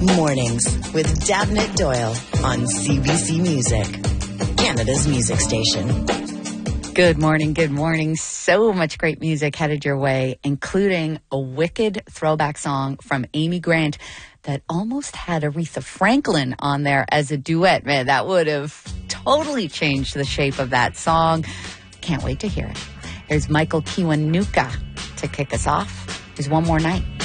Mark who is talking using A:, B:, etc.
A: Mornings with Davnit Doyle on CBC Music, Canada's music station.
B: Good morning, good morning. So much great music headed your way, including a wicked throwback song from Amy Grant that almost had Aretha Franklin on there as a duet. Man, that would have totally changed the shape of that song. Can't wait to hear it. Here's Michael Kiwanuka to kick us off. Here's One More Night.